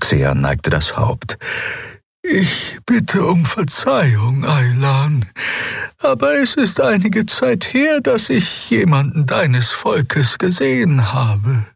Xea neigte das Haupt. »Ich bitte um Verzeihung, Aylan, aber es ist einige Zeit her, dass ich jemanden deines Volkes gesehen habe.«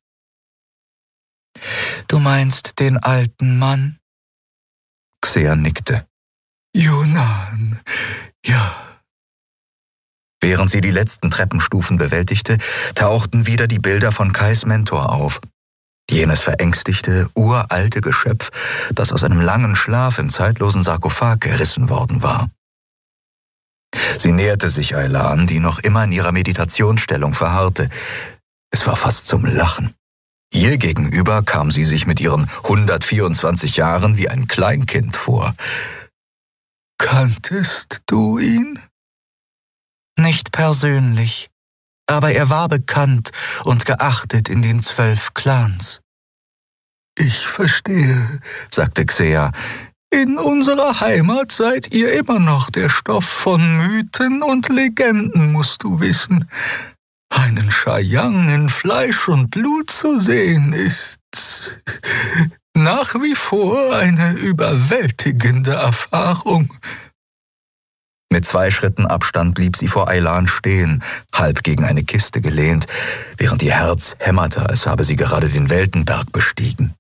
»Du meinst den alten Mann?« Xea nickte. »Junan, ja.« Während sie die letzten Treppenstufen bewältigte, tauchten wieder die Bilder von Kais Mentor auf. Jenes verängstigte, uralte Geschöpf, das aus einem langen Schlaf im zeitlosen Sarkophag gerissen worden war. Sie näherte sich Aylan, die noch immer in ihrer Meditationsstellung verharrte. Es war fast zum Lachen. Ihr gegenüber kam sie sich mit ihren 124 Jahren wie ein Kleinkind vor. »Kanntest du ihn?« »Nicht persönlich, aber er war bekannt und geachtet in den 12 Clans.« »Ich verstehe«, sagte Xea. »In unserer Heimat seid ihr immer noch der Stoff von Mythen und Legenden, musst du wissen. Einen Shayang in Fleisch und Blut zu sehen, ist nach wie vor eine überwältigende Erfahrung.« Mit 2 Schritten Abstand blieb sie vor Aylan stehen, halb gegen eine Kiste gelehnt, während ihr Herz hämmerte, als habe sie gerade den Weltenberg bestiegen.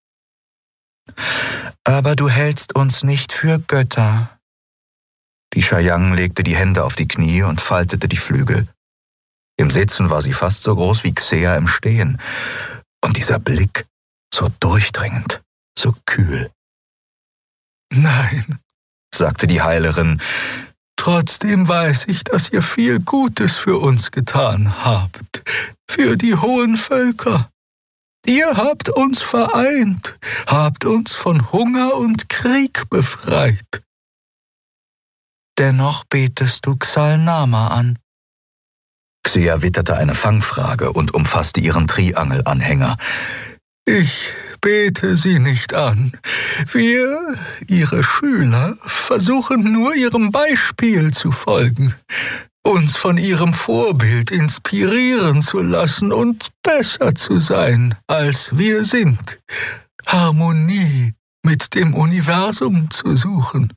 »Aber du hältst uns nicht für Götter.« Die Shayang legte die Hände auf die Knie und faltete die Flügel. Im Sitzen war sie fast so groß wie Xea im Stehen. Und dieser Blick, so durchdringend, so kühl. »Nein«, sagte die Heilerin, »trotzdem weiß ich, dass ihr viel Gutes für uns getan habt, für die hohen Völker. Ihr habt uns vereint, habt uns von Hunger und Krieg befreit.« »Dennoch betest du Xalnama an.« Xea witterte eine Fangfrage und umfasste ihren Triangelanhänger. »Ich bete sie nicht an. Wir, ihre Schüler, versuchen nur ihrem Beispiel zu folgen, uns von ihrem Vorbild inspirieren zu lassen und besser zu sein, als wir sind, Harmonie mit dem Universum zu suchen.«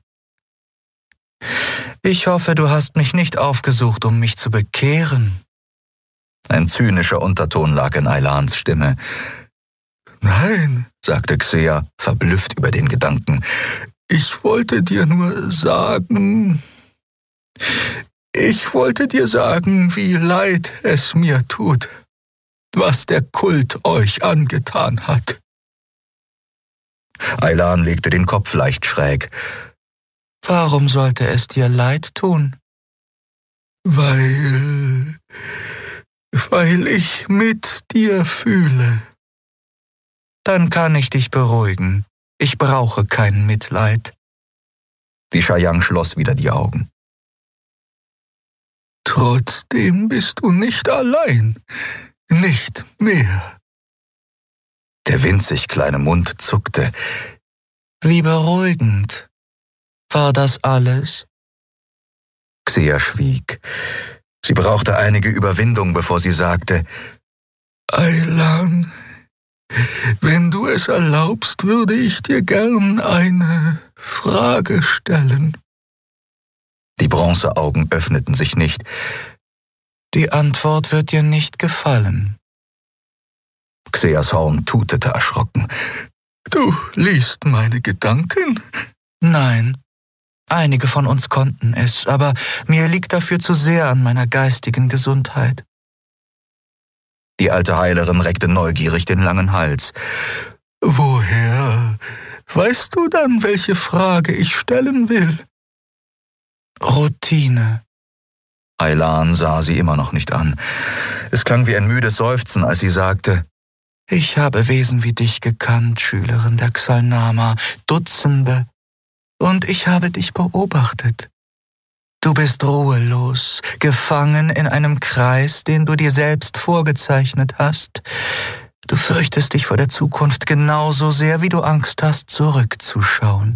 »Ich hoffe, du hast mich nicht aufgesucht, um mich zu bekehren.« Ein zynischer Unterton lag in Aylans Stimme. »Nein«, sagte Xea, verblüfft über den Gedanken. »Ich wollte dir sagen, wie leid es mir tut, was der Kult euch angetan hat.« Aylan legte den Kopf leicht schräg. »Warum sollte es dir leid tun?« »Weil ich mit dir fühle.« »Dann kann ich dich beruhigen. Ich brauche kein Mitleid.« Die Shayang schloss wieder die Augen. »Trotzdem bist du nicht allein. Nicht mehr.« Der winzig kleine Mund zuckte. »Wie beruhigend. War das alles?« Xea schwieg. Sie brauchte einige Überwindung, bevor sie sagte, »Aylan, wenn du es erlaubst, würde ich dir gern eine Frage stellen.« Die Bronzeaugen öffneten sich nicht. »Die Antwort wird dir nicht gefallen.« Xeas Horn tutete erschrocken. »Du liest meine Gedanken?« »Nein. Einige von uns konnten es, aber mir liegt dafür zu sehr an meiner geistigen Gesundheit.« Die alte Heilerin reckte neugierig den langen Hals. »Woher weißt du dann, welche Frage ich stellen will?« »Routine.« Aylan sah sie immer noch nicht an. Es klang wie ein müdes Seufzen, als sie sagte, »Ich habe Wesen wie dich gekannt, Schülerin der Xalnama, Dutzende, und ich habe dich beobachtet. Du bist ruhelos, gefangen in einem Kreis, den du dir selbst vorgezeichnet hast. Du fürchtest dich vor der Zukunft genauso sehr, wie du Angst hast, zurückzuschauen.«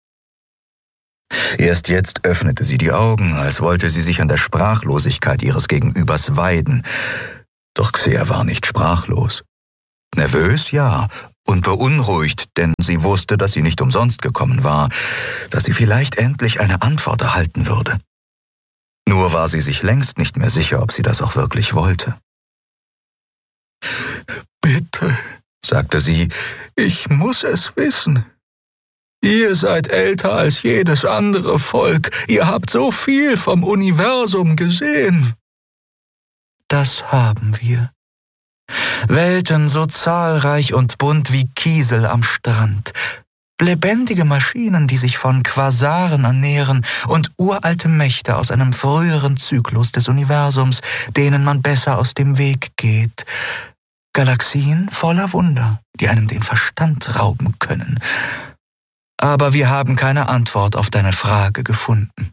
Erst jetzt öffnete sie die Augen, als wollte sie sich an der Sprachlosigkeit ihres Gegenübers weiden. Doch Xea war nicht sprachlos. Nervös, ja, und beunruhigt, denn sie wusste, dass sie nicht umsonst gekommen war, dass sie vielleicht endlich eine Antwort erhalten würde. Nur war sie sich längst nicht mehr sicher, ob sie das auch wirklich wollte. »Bitte«, sagte sie, »ich muss es wissen. Ihr seid älter als jedes andere Volk. Ihr habt so viel vom Universum gesehen.« »Das haben wir. Welten so zahlreich und bunt wie Kiesel am Strand. Lebendige Maschinen, die sich von Quasaren ernähren und uralte Mächte aus einem früheren Zyklus des Universums, denen man besser aus dem Weg geht. Galaxien voller Wunder, die einem den Verstand rauben können. Aber wir haben keine Antwort auf deine Frage gefunden.«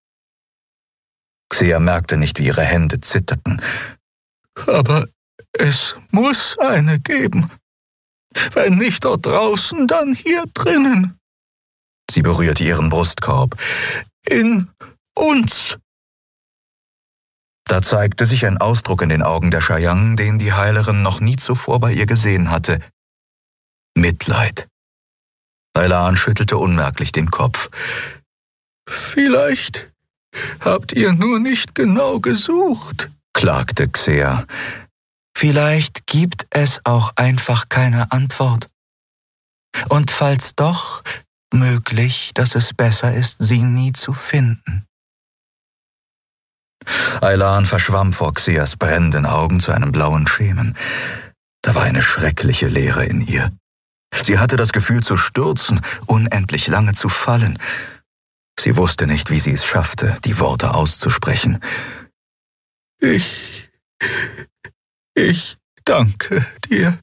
Xia merkte nicht, wie ihre Hände zitterten. »Aber es muss eine geben. Wenn nicht dort draußen, dann hier drinnen.« Sie berührte ihren Brustkorb. »In uns.« Da zeigte sich ein Ausdruck in den Augen der Shayang, den die Heilerin noch nie zuvor bei ihr gesehen hatte. Mitleid. Aylan schüttelte unmerklich den Kopf. »Vielleicht habt ihr nur nicht genau gesucht«, klagte Xia. Vielleicht gibt es auch einfach keine Antwort. Und falls doch, möglich, dass es besser ist, sie nie zu finden. Aylan verschwamm vor Xias brennenden Augen zu einem blauen Schemen. Da war eine schreckliche Leere in ihr. Sie hatte das Gefühl zu stürzen, unendlich lange zu fallen. Sie wusste nicht, wie sie es schaffte, die Worte auszusprechen. Ich danke dir.«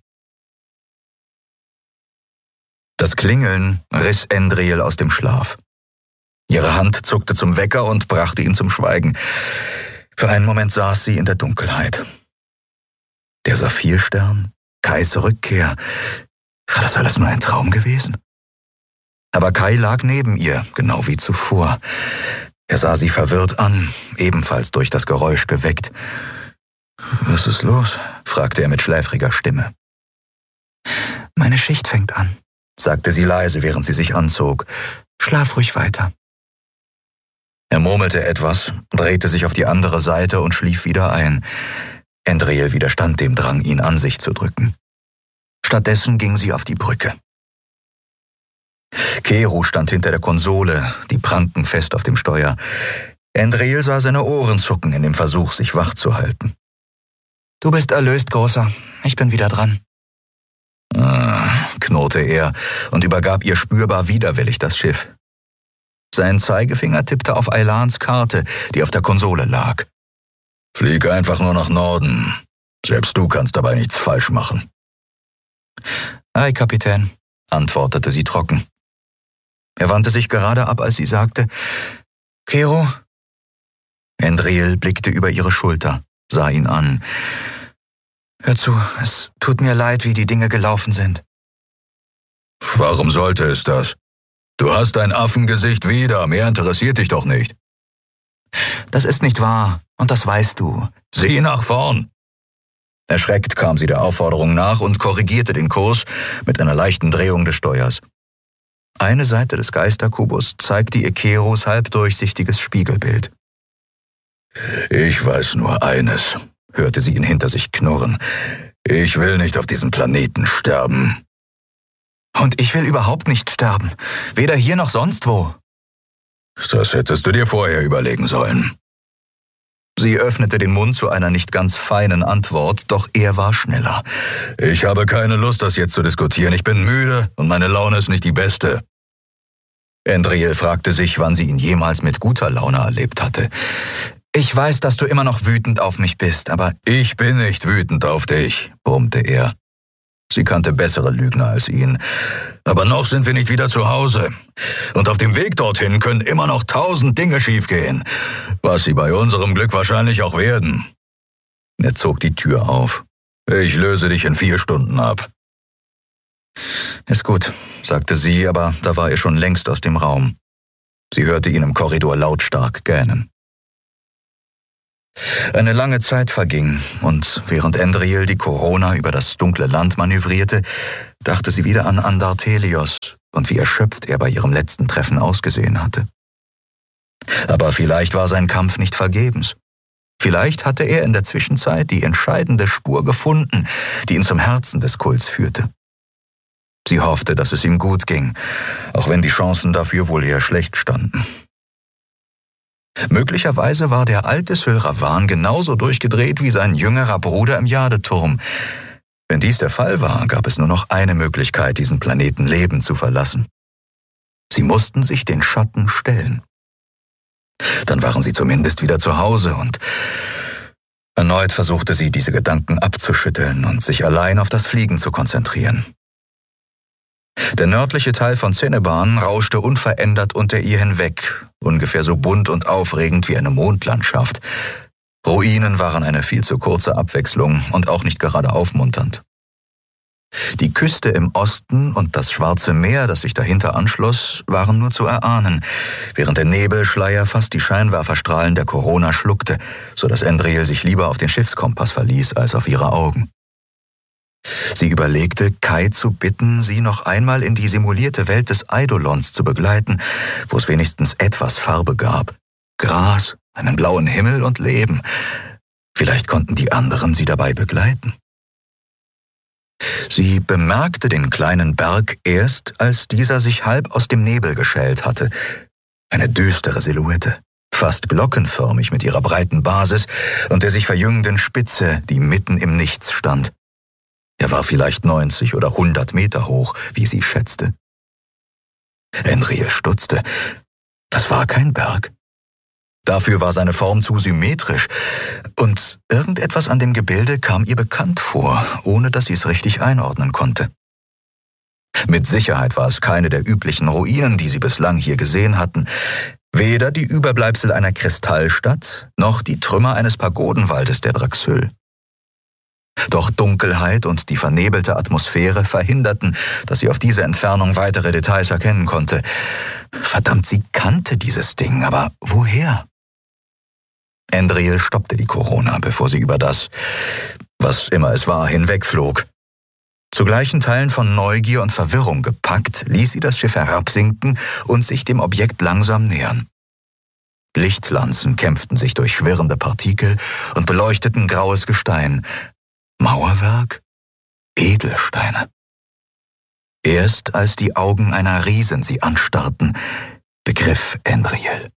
Das Klingeln riss Endril aus dem Schlaf. Ihre Hand zuckte zum Wecker und brachte ihn zum Schweigen. Für einen Moment saß sie in der Dunkelheit. Der Saphirstern, Kais Rückkehr, war das alles nur ein Traum gewesen? Aber Kai lag neben ihr, genau wie zuvor. Er sah sie verwirrt an, ebenfalls durch das Geräusch geweckt. »Was ist los?« fragte er mit schläfriger Stimme. »Meine Schicht fängt an«, sagte sie leise, während sie sich anzog. »Schlaf ruhig weiter.« Er murmelte etwas, drehte sich auf die andere Seite und schlief wieder ein. Endril widerstand dem Drang, ihn an sich zu drücken. Stattdessen ging sie auf die Brücke. Kero stand hinter der Konsole, die Pranken fest auf dem Steuer. Endril sah seine Ohren zucken in dem Versuch, sich wach zu halten. »Du bist erlöst, Großer. Ich bin wieder dran.« Knurrte er und übergab ihr spürbar widerwillig das Schiff. Sein Zeigefinger tippte auf Aylans Karte, die auf der Konsole lag. »Flieg einfach nur nach Norden. Selbst du kannst dabei nichts falsch machen.« »Ei, Kapitän«, antwortete sie trocken. Er wandte sich gerade ab, als sie sagte, »Kero?« Endril blickte über ihre Schulter, sah ihn an. »Hör zu, es tut mir leid, wie die Dinge gelaufen sind.« »Warum sollte es das? Du hast dein Affengesicht wieder, mehr interessiert dich doch nicht.« »Das ist nicht wahr, und das weißt du.« »Sieh nach vorn!« Erschreckt kam sie der Aufforderung nach und korrigierte den Kurs mit einer leichten Drehung des Steuers. Eine Seite des Geisterkubus zeigte ihr Keros halbdurchsichtiges Spiegelbild. »Ich weiß nur eines«, hörte sie ihn hinter sich knurren. »Ich will nicht auf diesem Planeten sterben.« »Und ich will überhaupt nicht sterben, weder hier noch sonst wo.« »Das hättest du dir vorher überlegen sollen.« Sie öffnete den Mund zu einer nicht ganz feinen Antwort, doch er war schneller. »Ich habe keine Lust, das jetzt zu diskutieren. Ich bin müde und meine Laune ist nicht die beste.« Endril fragte sich, wann sie ihn jemals mit guter Laune erlebt hatte. »Ich weiß, dass du immer noch wütend auf mich bist, aber...« »Ich bin nicht wütend auf dich«, brummte er. Sie kannte bessere Lügner als ihn. »Aber noch sind wir nicht wieder zu Hause. Und auf dem Weg dorthin können immer noch 1000 Dinge schiefgehen, was sie bei unserem Glück wahrscheinlich auch werden.« Er zog die Tür auf. »Ich löse dich in 4 Stunden ab.« »Ist gut«, sagte sie, aber da war er schon längst aus dem Raum. Sie hörte ihn im Korridor lautstark gähnen. Eine lange Zeit verging, und während Endriel die Corona über das dunkle Land manövrierte, dachte sie wieder an Andartelios und wie erschöpft er bei ihrem letzten Treffen ausgesehen hatte. Aber vielleicht war sein Kampf nicht vergebens. Vielleicht hatte er in der Zwischenzeit die entscheidende Spur gefunden, die ihn zum Herzen des Kults führte. Sie hoffte, dass es ihm gut ging, auch wenn die Chancen dafür wohl eher schlecht standen. Möglicherweise war der alte Sylravan genauso durchgedreht wie sein jüngerer Bruder im Jadeturm. Wenn dies der Fall war, gab es nur noch eine Möglichkeit, diesen Planeten lebend zu verlassen. Sie mussten sich den Schatten stellen. Dann waren sie zumindest wieder zu Hause, und erneut versuchte sie, diese Gedanken abzuschütteln und sich allein auf das Fliegen zu konzentrieren. Der nördliche Teil von Cenneban rauschte unverändert unter ihr hinweg, ungefähr so bunt und aufregend wie eine Mondlandschaft. Ruinen waren eine viel zu kurze Abwechslung und auch nicht gerade aufmunternd. Die Küste im Osten und das Schwarze Meer, das sich dahinter anschloss, waren nur zu erahnen, während der Nebelschleier fast die Scheinwerferstrahlen der Corona schluckte, so dass Endriel sich lieber auf den Schiffskompass verließ als auf ihre Augen. Sie überlegte, Kai zu bitten, sie noch einmal in die simulierte Welt des Eidolons zu begleiten, wo es wenigstens etwas Farbe gab. Gras, einen blauen Himmel und Leben. Vielleicht konnten die anderen sie dabei begleiten. Sie bemerkte den kleinen Berg erst, als dieser sich halb aus dem Nebel geschält hatte. Eine düstere Silhouette, fast glockenförmig mit ihrer breiten Basis und der sich verjüngenden Spitze, die mitten im Nichts stand. Er war vielleicht 90 oder 100 Meter hoch, wie sie schätzte. Endriel stutzte. Das war kein Berg. Dafür war seine Form zu symmetrisch, und irgendetwas an dem Gebilde kam ihr bekannt vor, ohne dass sie es richtig einordnen konnte. Mit Sicherheit war es keine der üblichen Ruinen, die sie bislang hier gesehen hatten, weder die Überbleibsel einer Kristallstadt, noch die Trümmer eines Pagodenwaldes der Draxyl. Doch Dunkelheit und die vernebelte Atmosphäre verhinderten, dass sie auf diese Entfernung weitere Details erkennen konnte. Verdammt, sie kannte dieses Ding, aber woher? Endriel stoppte die Corona, bevor sie über das, was immer es war, hinwegflog. Zu gleichen Teilen von Neugier und Verwirrung gepackt, ließ sie das Schiff herabsinken und sich dem Objekt langsam nähern. Lichtlanzen kämpften sich durch schwirrende Partikel und beleuchteten graues Gestein. Mauerwerk? Edelsteine. Erst als die Augen einer Riesin sie anstarrten, begriff Endriel.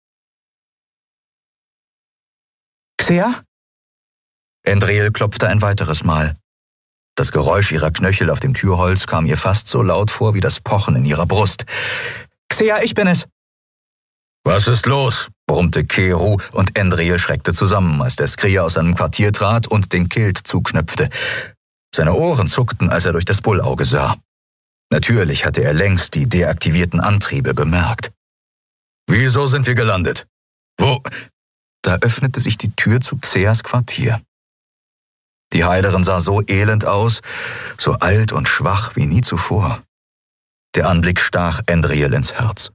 Xea? Endriel klopfte ein weiteres Mal. Das Geräusch ihrer Knöchel auf dem Türholz kam ihr fast so laut vor wie das Pochen in ihrer Brust. Xea, ich bin es. Was ist los? Brummte Keru, und Endriel schreckte zusammen, als der Skrier aus seinem Quartier trat und den Kilt zuknöpfte. Seine Ohren zuckten, als er durch das Bullauge sah. Natürlich hatte er längst die deaktivierten Antriebe bemerkt. Wieso sind wir gelandet? Wo? Da öffnete sich die Tür zu Xeas Quartier. Die Heilerin sah so elend aus, so alt und schwach wie nie zuvor. Der Anblick stach Endriel ins Herz.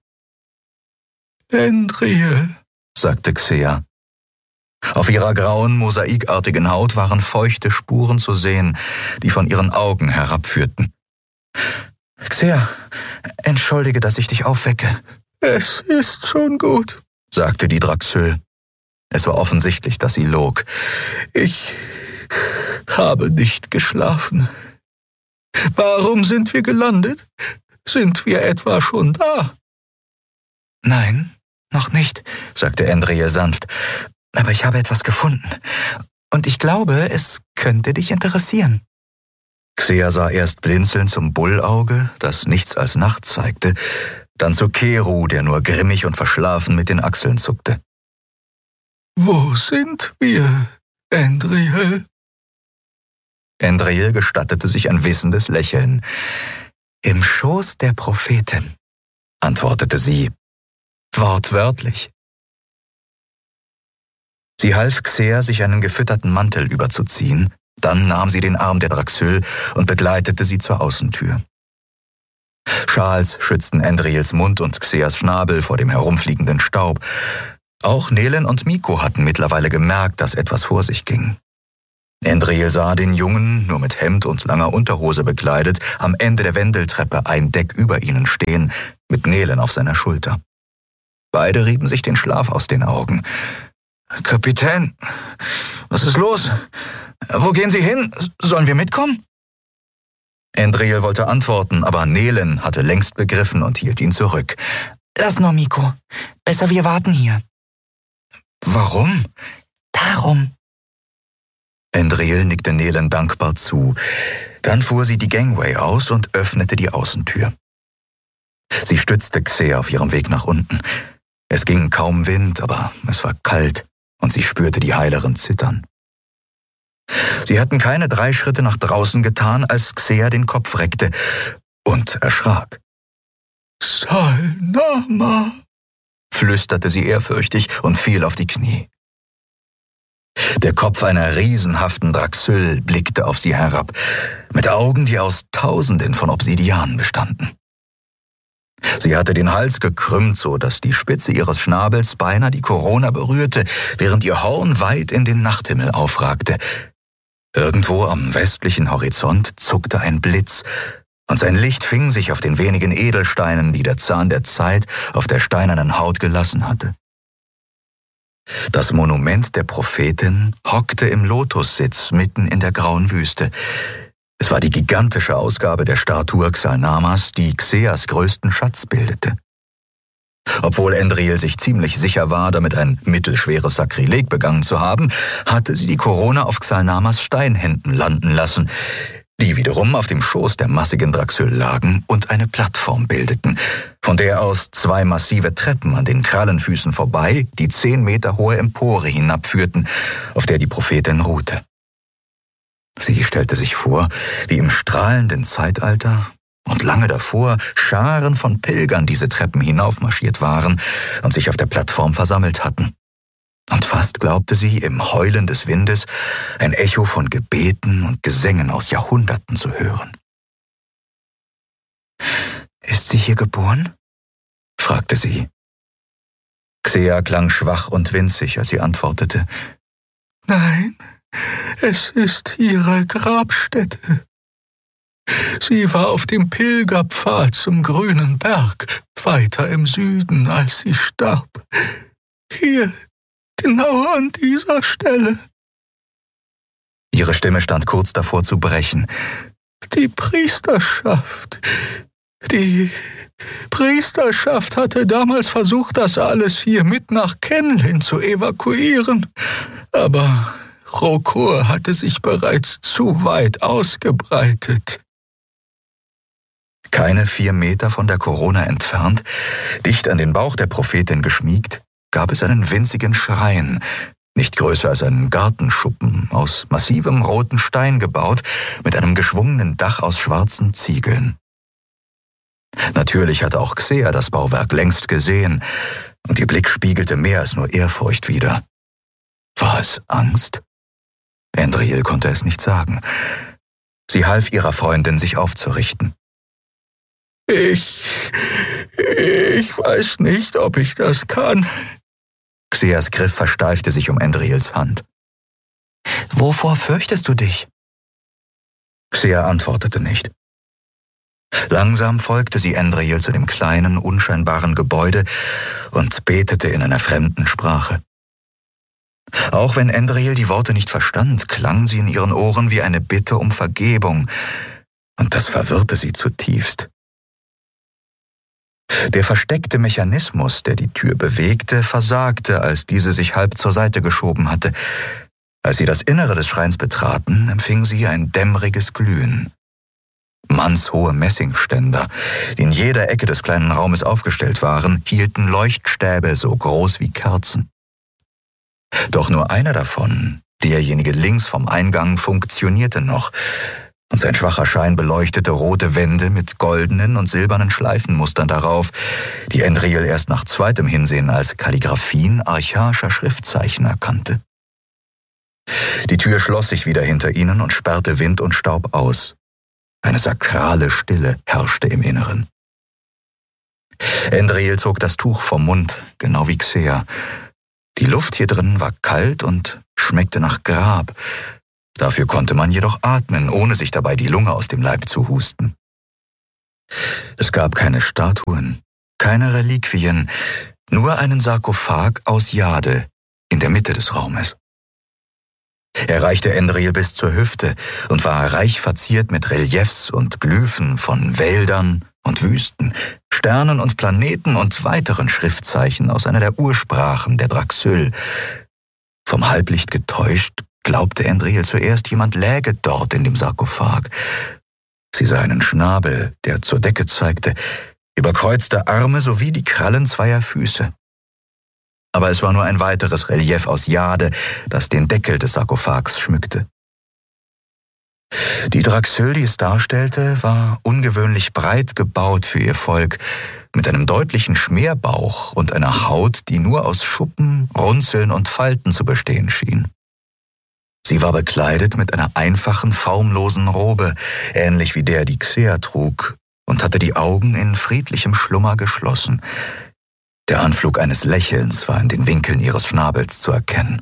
Endriel, sagte Xea. Auf ihrer grauen, mosaikartigen Haut waren feuchte Spuren zu sehen, die von ihren Augen herabführten. Xea, entschuldige, dass ich dich aufwecke. Es ist schon gut, sagte die Draxyl. Es war offensichtlich, dass sie log. Ich habe nicht geschlafen. Warum sind wir gelandet? Sind wir etwa schon da? Nein, noch nicht, sagte Endriel sanft. Aber ich habe etwas gefunden. Und ich glaube, es könnte dich interessieren. Xea sah erst blinzelnd zum Bullauge, das nichts als Nacht zeigte, dann zu Keru, der nur grimmig und verschlafen mit den Achseln zuckte. Wo sind wir, Endriel? Endriel gestattete sich ein wissendes Lächeln. Im Schoß der Prophetin, antwortete sie. Wortwörtlich. Sie half Xea, sich einen gefütterten Mantel überzuziehen, dann nahm sie den Arm der Draxyl und begleitete sie zur Außentür. Schals schützten Endriels Mund und Xeas Schnabel vor dem herumfliegenden Staub. Auch Nelen und Miko hatten mittlerweile gemerkt, dass etwas vor sich ging. Endriel sah den Jungen, nur mit Hemd und langer Unterhose bekleidet, am Ende der Wendeltreppe ein Deck über ihnen stehen, mit Nelen auf seiner Schulter. Beide rieben sich den Schlaf aus den Augen. »Kapitän, was ist los? Wo gehen Sie hin? Sollen wir mitkommen?« Endriel wollte antworten, aber Nelen hatte längst begriffen und hielt ihn zurück. »Lass nur, Miko. Besser wir warten hier.« »Warum?« »Darum.« Endriel nickte Nelen dankbar zu. Dann fuhr sie die Gangway aus und öffnete die Außentür. Sie stützte Xer auf ihrem Weg nach unten. Es ging kaum Wind, aber es war kalt und sie spürte die Heilerin zittern. Sie hatten keine 3 Schritte nach draußen getan, als Xer den Kopf reckte und erschrak. »Salnama«, flüsterte sie ehrfürchtig und fiel auf die Knie. Der Kopf einer riesenhaften Draxyl blickte auf sie herab, mit Augen, die aus Tausenden von Obsidian bestanden. Sie hatte den Hals gekrümmt, so dass die Spitze ihres Schnabels beinahe die Korona berührte, während ihr Horn weit in den Nachthimmel aufragte. Irgendwo am westlichen Horizont zuckte ein Blitz, und sein Licht fing sich auf den wenigen Edelsteinen, die der Zahn der Zeit auf der steinernen Haut gelassen hatte. Das Monument der Prophetin hockte im Lotussitz mitten in der grauen Wüste. Es war die gigantische Ausgabe der Statue Xalnamas, die Xeas größten Schatz bildete. Obwohl Endriel sich ziemlich sicher war, damit ein mittelschweres Sakrileg begangen zu haben, hatte sie die Korona auf Xalnamas Steinhänden landen lassen, die wiederum auf dem Schoß der massigen Draxyl lagen und eine Plattform bildeten, von der aus 2 massive Treppen an den Krallenfüßen vorbei die 10 Meter hohe Empore hinabführten, auf der die Prophetin ruhte. Sie stellte sich vor, wie im strahlenden Zeitalter und lange davor Scharen von Pilgern diese Treppen hinaufmarschiert waren und sich auf der Plattform versammelt hatten. Und fast glaubte sie, im Heulen des Windes ein Echo von Gebeten und Gesängen aus Jahrhunderten zu hören. »Ist sie hier geboren?« fragte sie. Xer klang schwach und winzig, als sie antwortete. »Nein, es ist ihre Grabstätte. Sie war auf dem Pilgerpfad zum grünen Berg, weiter im Süden, als sie starb. Hier, genau an dieser Stelle.« Ihre Stimme stand kurz davor zu brechen. Die Priesterschaft hatte damals versucht, das alles hier mit nach Kenlin zu evakuieren, aber Rokor hatte sich bereits zu weit ausgebreitet. Keine 4 Meter von der Korona entfernt, dicht an den Bauch der Prophetin geschmiegt, gab es einen winzigen Schrein, nicht größer als ein Gartenschuppen, aus massivem roten Stein gebaut, mit einem geschwungenen Dach aus schwarzen Ziegeln. Natürlich hatte auch Xer das Bauwerk längst gesehen, und ihr Blick spiegelte mehr als nur Ehrfurcht wider. War es Angst? Endriel konnte es nicht sagen. Sie half ihrer Freundin, sich aufzurichten. Ich weiß nicht, ob ich das kann.« Xeas Griff versteifte sich um Endriels Hand. »Wovor fürchtest du dich?« Xer antwortete nicht. Langsam folgte sie Endriel zu dem kleinen, unscheinbaren Gebäude und betete in einer fremden Sprache. Auch wenn Endriel die Worte nicht verstand, klangen sie in ihren Ohren wie eine Bitte um Vergebung, und das verwirrte sie zutiefst. Der versteckte Mechanismus, der die Tür bewegte, versagte, als diese sich halb zur Seite geschoben hatte. Als sie das Innere des Schreins betraten, empfing sie ein dämmeriges Glühen. Mannshohe Messingständer, die in jeder Ecke des kleinen Raumes aufgestellt waren, hielten Leuchtstäbe so groß wie Kerzen. Doch nur einer davon, derjenige links vom Eingang, funktionierte noch, und sein schwacher Schein beleuchtete rote Wände mit goldenen und silbernen Schleifenmustern darauf, die Endriel erst nach zweitem Hinsehen als Kalligraphien archaischer Schriftzeichen erkannte. Die Tür schloss sich wieder hinter ihnen und sperrte Wind und Staub aus. Eine sakrale Stille herrschte im Inneren. Endriel zog das Tuch vom Mund, genau wie Xer, Die Luft hier drin war kalt und schmeckte nach Grab. Dafür konnte man jedoch atmen, ohne sich dabei die Lunge aus dem Leib zu husten. Es gab keine Statuen, keine Reliquien, nur einen Sarkophag aus Jade in der Mitte des Raumes. Er reichte Endril bis zur Hüfte und war reich verziert mit Reliefs und Glyphen von Wäldern und Wüsten, Sternen und Planeten und weiteren Schriftzeichen aus einer der Ursprachen der Draxyl. Vom Halblicht getäuscht, glaubte Endril zuerst, jemand läge dort in dem Sarkophag. Sie sah einen Schnabel, der zur Decke zeigte, überkreuzte Arme sowie die Krallen zweier Füße. Aber es war nur ein weiteres Relief aus Jade, das den Deckel des Sarkophags schmückte. Die Draxyl, die es darstellte, war ungewöhnlich breit gebaut für ihr Volk, mit einem deutlichen Schmerbauch und einer Haut, die nur aus Schuppen, Runzeln und Falten zu bestehen schien. Sie war bekleidet mit einer einfachen, formlosen Robe, ähnlich wie der die Xea trug, und hatte die Augen in friedlichem Schlummer geschlossen. Der Anflug eines Lächelns war in den Winkeln ihres Schnabels zu erkennen.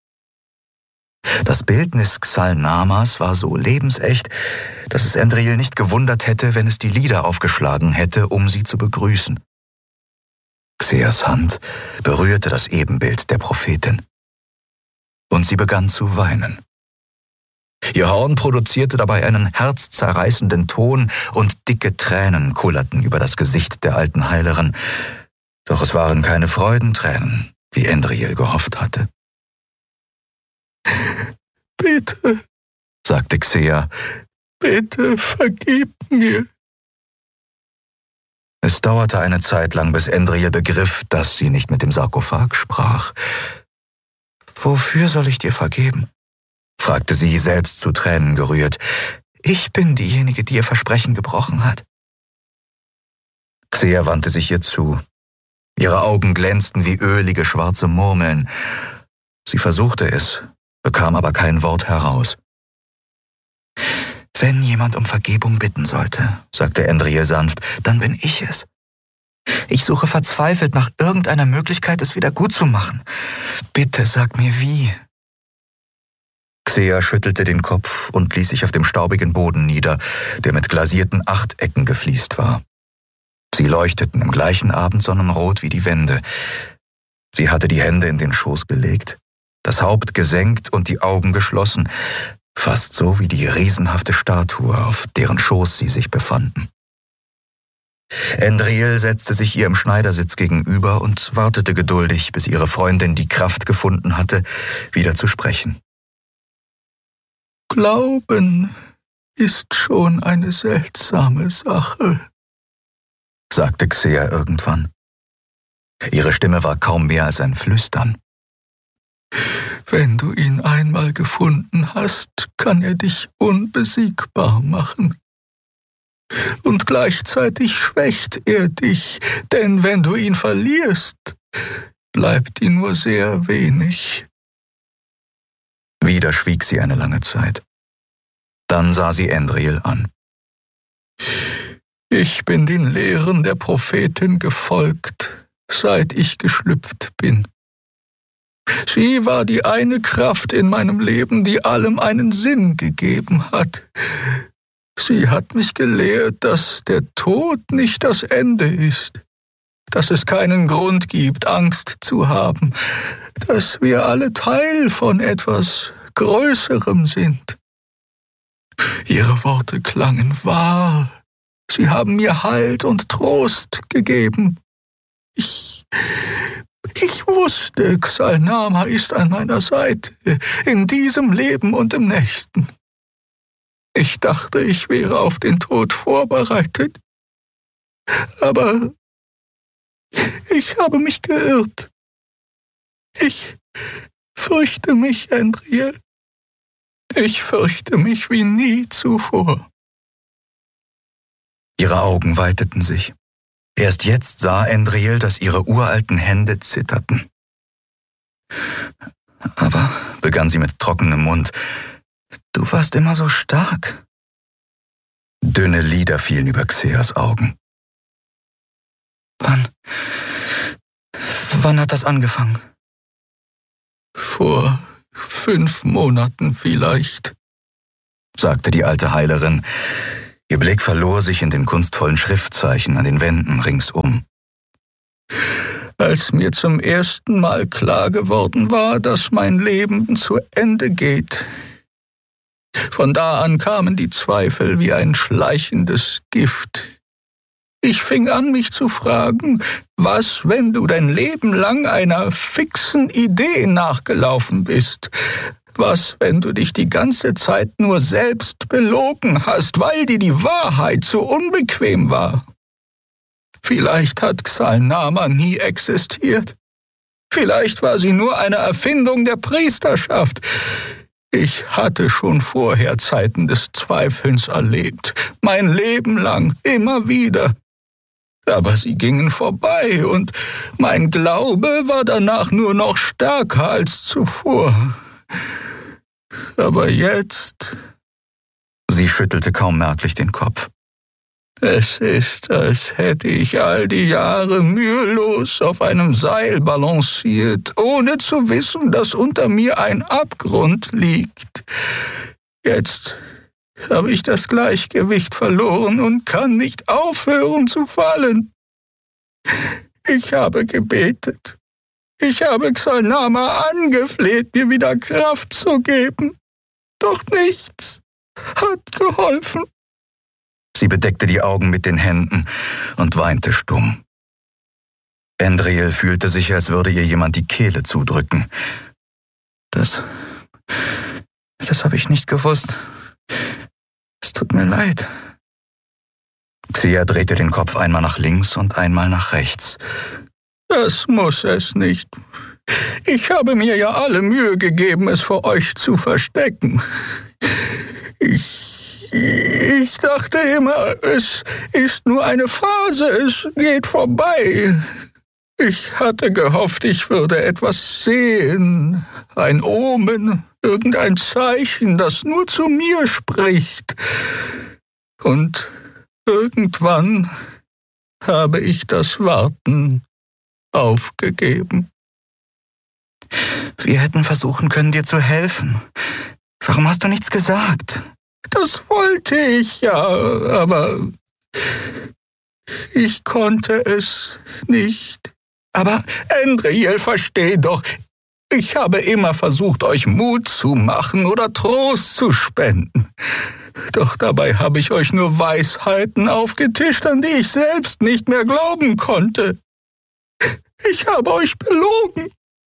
Das Bildnis Xal'Namas war so lebensecht, dass es Endril nicht gewundert hätte, wenn es die Lider aufgeschlagen hätte, um sie zu begrüßen. Xeas Hand berührte das Ebenbild der Prophetin. Und sie begann zu weinen. Ihr Horn produzierte dabei einen herzzerreißenden Ton und dicke Tränen kullerten über das Gesicht der alten Heilerin. Doch es waren keine Freudentränen, wie Endril gehofft hatte. »Bitte«, sagte Xea, »bitte vergib mir.« Es dauerte eine Zeit lang, bis Endril begriff, dass sie nicht mit dem Sarkophag sprach. »Wofür soll ich dir vergeben?« fragte sie, selbst zu Tränen gerührt. »Ich bin diejenige, die ihr Versprechen gebrochen hat.« Xea wandte sich ihr zu. Ihre Augen glänzten wie ölige schwarze Murmeln. Sie versuchte es, bekam aber kein Wort heraus. »Wenn jemand um Vergebung bitten sollte«, sagte Endril sanft, »dann bin ich es. Ich suche verzweifelt nach irgendeiner Möglichkeit, es wieder gut zu machen. Bitte sag mir wie.« Xea schüttelte den Kopf und ließ sich auf dem staubigen Boden nieder, der mit glasierten Achtecken gefliest war. Sie leuchteten im gleichen Abendsonnenrot wie die Wände. Sie hatte die Hände in den Schoß gelegt, das Haupt gesenkt und die Augen geschlossen, fast so wie die riesenhafte Statue, auf deren Schoß sie sich befanden. Endril setzte sich ihr im Schneidersitz gegenüber und wartete geduldig, bis ihre Freundin die Kraft gefunden hatte, wieder zu sprechen. »Glauben ist schon eine seltsame Sache«, sagte Xea irgendwann. Ihre Stimme war kaum mehr als ein Flüstern. »Wenn du ihn einmal gefunden hast, kann er dich unbesiegbar machen. Und gleichzeitig schwächt er dich, denn wenn du ihn verlierst, bleibt ihm nur sehr wenig.« Wieder schwieg sie eine lange Zeit. Dann sah sie Endril an. »Ich bin den Lehren der Prophetin gefolgt, seit ich geschlüpft bin. Sie war die eine Kraft in meinem Leben, die allem einen Sinn gegeben hat. Sie hat mich gelehrt, dass der Tod nicht das Ende ist, dass es keinen Grund gibt, Angst zu haben, dass wir alle Teil von etwas Größerem sind. Ihre Worte klangen wahr. Sie haben mir Halt und Trost gegeben. Ich wusste, Xal'Nama ist an meiner Seite, in diesem Leben und im nächsten. Ich dachte, ich wäre auf den Tod vorbereitet. Aber ich habe mich geirrt. Ich fürchte mich, Endril. Ich fürchte mich wie nie zuvor.« Ihre Augen weiteten sich. Erst jetzt sah Endril, dass ihre uralten Hände zitterten. »Aber«, begann sie mit trockenem Mund, »du warst immer so stark.« Dünne Lider fielen über Xeas Augen. Wann hat das angefangen?« Vor 5 Monaten vielleicht«, sagte die alte Heilerin. Ihr Blick verlor sich in den kunstvollen Schriftzeichen an den Wänden ringsum. «Als mir zum ersten Mal klar geworden war, dass mein Leben zu Ende geht. Von da an kamen die Zweifel wie ein schleichendes Gift. Ich fing an, mich zu fragen, was, wenn du dein Leben lang einer fixen Idee nachgelaufen bist? Was, wenn du dich die ganze Zeit nur selbst belogen hast, weil dir die Wahrheit so unbequem war? Vielleicht hat Xal'Nama nie existiert. Vielleicht war sie nur eine Erfindung der Priesterschaft. Ich hatte schon vorher Zeiten des Zweifelns erlebt, mein Leben lang, immer wieder. Aber sie gingen vorbei und mein Glaube war danach nur noch stärker als zuvor. Aber jetzt...« Sie schüttelte kaum merklich den Kopf. »Es ist, als hätte ich all die Jahre mühelos auf einem Seil balanciert, ohne zu wissen, dass unter mir ein Abgrund liegt. Jetzt habe ich das Gleichgewicht verloren und kann nicht aufhören zu fallen. Ich habe gebetet. Ich habe Xal'Nama angefleht, mir wieder Kraft zu geben. Doch nichts hat geholfen.« Sie bedeckte die Augen mit den Händen und weinte stumm. Endriel fühlte sich, als würde ihr jemand die Kehle zudrücken. Das habe ich nicht gewusst. Es tut mir leid.« Xia drehte den Kopf einmal nach links und einmal nach rechts. »Das muss es nicht. Ich habe mir ja alle Mühe gegeben, es vor euch zu verstecken. Ich dachte immer, es ist nur eine Phase, es geht vorbei. Ich hatte gehofft, ich würde etwas sehen, ein Omen, irgendein Zeichen, das nur zu mir spricht. Und irgendwann habe ich das Warten aufgegeben.« Wir hätten versuchen können, dir zu helfen. Warum hast du nichts gesagt? Das wollte ich ja, aber ich konnte es nicht. Aber Endriel, versteh doch, ich habe immer versucht, euch Mut zu machen oder Trost zu spenden. Doch dabei habe ich euch nur Weisheiten aufgetischt, an die ich selbst nicht mehr glauben konnte. Ich habe euch belogen.«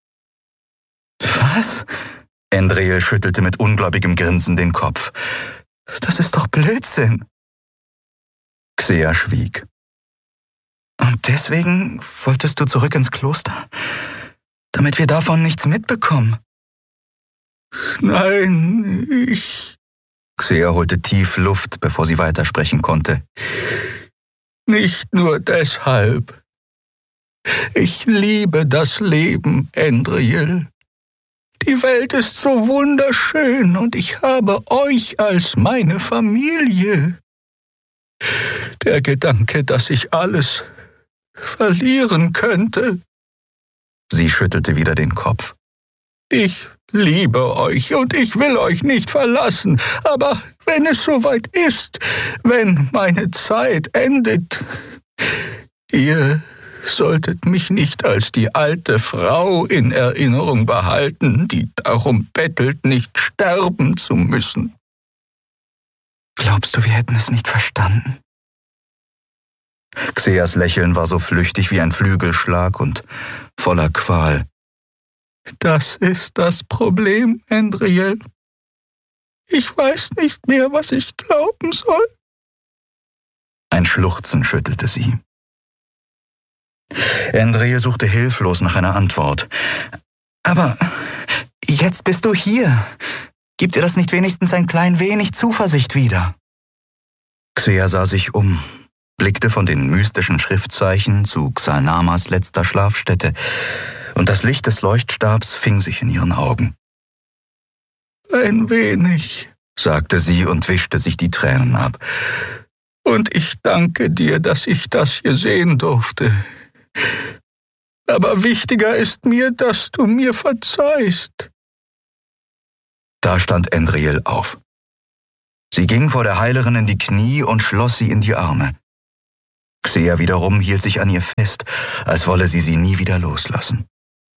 »Was?« Endriel schüttelte mit ungläubigem Grinsen den Kopf. »Das ist doch Blödsinn.« Xia schwieg. »Und deswegen wolltest du zurück ins Kloster? Damit wir davon nichts mitbekommen?« »Nein, Xia holte tief Luft, bevor sie weitersprechen konnte. »Nicht nur deshalb. Ich liebe das Leben, Endriel. Die Welt ist so wunderschön und ich habe euch als meine Familie. Der Gedanke, dass ich alles verlieren könnte.« Sie schüttelte wieder den Kopf. »Ich liebe euch und ich will euch nicht verlassen, aber wenn es soweit ist, wenn meine Zeit endet, ihr solltet mich nicht als die alte Frau in Erinnerung behalten, die darum bettelt, nicht sterben zu müssen.« »Glaubst du, wir hätten es nicht verstanden?« Xias Lächeln war so flüchtig wie ein Flügelschlag und voller Qual. »Das ist das Problem, Endriel. Ich weiß nicht mehr, was ich glauben soll.« Ein Schluchzen schüttelte sie. Endriel suchte hilflos nach einer Antwort. »Aber jetzt bist du hier. Gibt dir das nicht wenigstens ein klein wenig Zuversicht wieder?« Xia sah sich um, blickte von den mystischen Schriftzeichen zu Xal'Namas letzter Schlafstätte, und das Licht des Leuchtstabs fing sich in ihren Augen. »Ein wenig«, sagte sie und wischte sich die Tränen ab. »Und ich danke dir, dass ich das hier sehen durfte. Aber wichtiger ist mir, dass du mir verzeihst. Da stand Endriel auf. Sie ging vor der Heilerin in die Knie und schloss sie in die Arme. Xea wiederum hielt sich an ihr fest, als wolle sie nie wieder loslassen.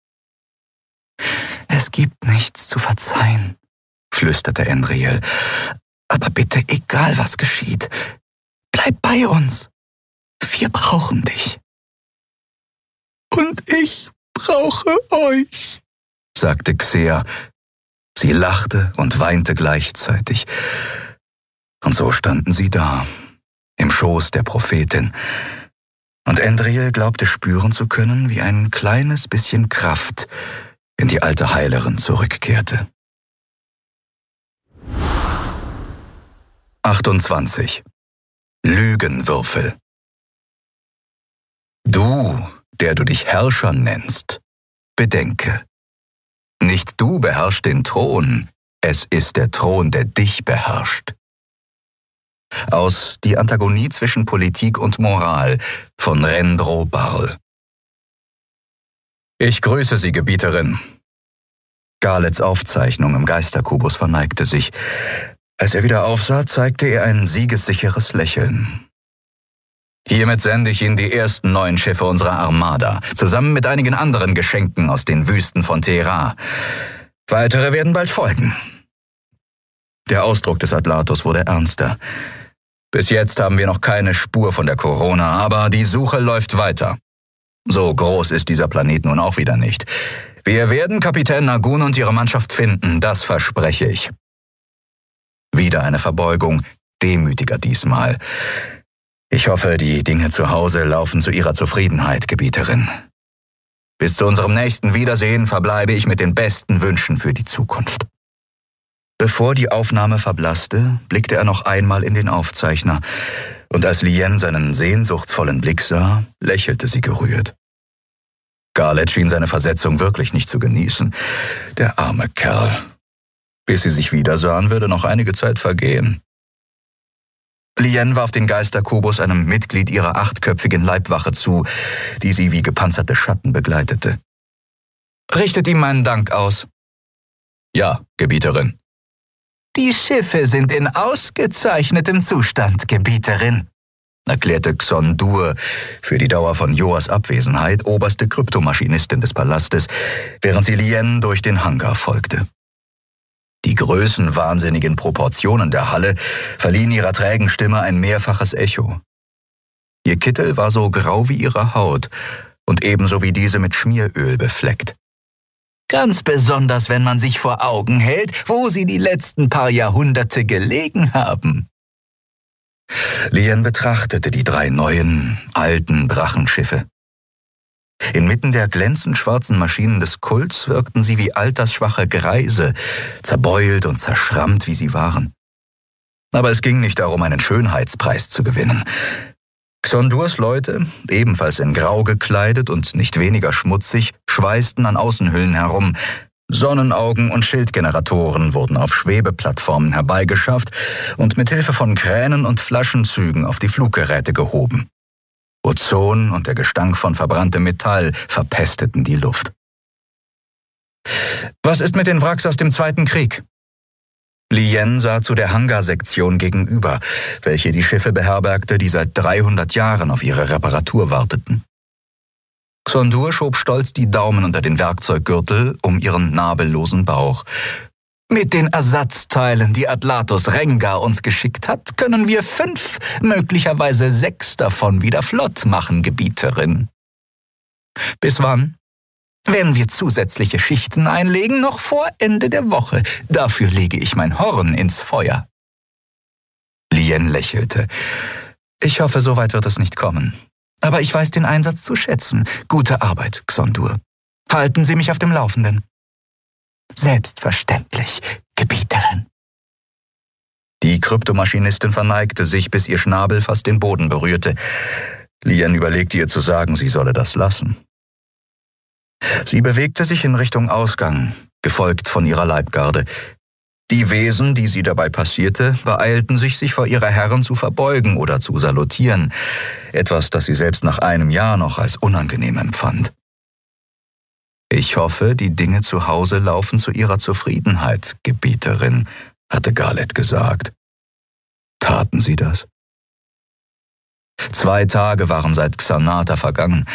»Es gibt nichts zu verzeihen«, flüsterte Endriel. »Aber bitte, egal was geschieht, bleib bei uns. Wir brauchen dich.« »Und ich brauche euch«, sagte Xea. Sie lachte und weinte gleichzeitig. Und so standen sie da, im Schoß der Prophetin. Und Endriel glaubte spüren zu können, wie ein kleines bisschen Kraft in die alte Heilerin zurückkehrte. 28. Lügenwürfel. Du, der du dich Herrscher nennst, bedenke. Nicht du beherrschst den Thron, es ist der Thron, der dich beherrscht. Aus Die Antagonie zwischen Politik und Moral von Rendro Barl. Ich grüße Sie, Gebieterin. Garlets Aufzeichnung im Geisterkubus verneigte sich. Als er wieder aufsah, zeigte er ein siegessicheres Lächeln. Hiermit sende ich Ihnen die ersten 9 Schiffe unserer Armada, zusammen mit einigen anderen Geschenken aus den Wüsten von Teheran. Weitere werden bald folgen. Der Ausdruck des Atlatus wurde ernster. Bis jetzt haben wir noch keine Spur von der Corona, aber die Suche läuft weiter. So groß ist dieser Planet nun auch wieder nicht. Wir werden Kapitän Nagun und ihre Mannschaft finden, das verspreche ich. Wieder eine Verbeugung, demütiger diesmal. Ich hoffe, die Dinge zu Hause laufen zu Ihrer Zufriedenheit, Gebieterin. Bis zu unserem nächsten Wiedersehen verbleibe ich mit den besten Wünschen für die Zukunft. Bevor die Aufnahme verblasste, blickte er noch einmal in den Aufzeichner, und als Lien seinen sehnsuchtsvollen Blick sah, lächelte sie gerührt. Garlet schien seine Versetzung wirklich nicht zu genießen. Der arme Kerl. Bis sie sich wiedersahen, würde noch einige Zeit vergehen. Lien warf den Geisterkubus einem Mitglied ihrer 8-köpfigen Leibwache zu, die sie wie gepanzerte Schatten begleitete. »Richtet ihm meinen Dank aus.« »Ja, Gebieterin.« »Die Schiffe sind in ausgezeichnetem Zustand, Gebieterin«, erklärte Xon-Dur, für die Dauer von Joas Abwesenheit oberste Kryptomaschinistin des Palastes, während sie Lien durch den Hangar folgte. Die größenwahnsinnigen Proportionen der Halle verliehen ihrer trägen Stimme ein mehrfaches Echo. Ihr Kittel war so grau wie ihre Haut und ebenso wie diese mit Schmieröl befleckt. Ganz besonders, wenn man sich vor Augen hält, wo sie die letzten paar Jahrhunderte gelegen haben. Lien betrachtete die 3 neuen, alten Drachenschiffe. Inmitten der glänzend schwarzen Maschinen des Kults wirkten sie wie altersschwache Greise, zerbeult und zerschrammt, wie sie waren. Aber es ging nicht darum, einen Schönheitspreis zu gewinnen. Xon-Durs Leute, ebenfalls in Grau gekleidet und nicht weniger schmutzig, schweißten an Außenhüllen herum. Sonnenaugen und Schildgeneratoren wurden auf Schwebeplattformen herbeigeschafft und mit Hilfe von Kränen und Flaschenzügen auf die Fluggeräte gehoben. Ozon und der Gestank von verbranntem Metall verpesteten die Luft. »Was ist mit den Wracks aus dem Zweiten Krieg?« Lien sah zu der Hangarsektion gegenüber, welche die Schiffe beherbergte, die seit 300 Jahren auf ihre Reparatur warteten. Xon-Dur schob stolz die Daumen unter den Werkzeuggürtel um ihren nabellosen Bauch. »Mit den Ersatzteilen, die Atlatus Rengar uns geschickt hat, können wir 5, möglicherweise 6 davon wieder flott machen, Gebieterin.« »Bis wann?« »Wenn wir zusätzliche Schichten einlegen, noch vor Ende der Woche. Dafür lege ich mein Horn ins Feuer.« Lien lächelte. »Ich hoffe, so weit wird es nicht kommen. Aber ich weiß den Einsatz zu schätzen. Gute Arbeit, Xon-Dur. Halten Sie mich auf dem Laufenden.« »Selbstverständlich, Gebieterin.« Die Kryptomaschinistin verneigte sich, bis ihr Schnabel fast den Boden berührte. Lien überlegte ihr zu sagen, sie solle das lassen. Sie bewegte sich in Richtung Ausgang, gefolgt von ihrer Leibgarde. Die Wesen, die sie dabei passierte, beeilten sich vor ihrer Herrin zu verbeugen oder zu salutieren, etwas, das sie selbst nach einem Jahr noch als unangenehm empfand. Ich hoffe, die Dinge zu Hause laufen zu Ihrer Zufriedenheit, Gebieterin, hatte Garlet gesagt. Taten sie das? 2 Tage waren seit Xanata vergangen,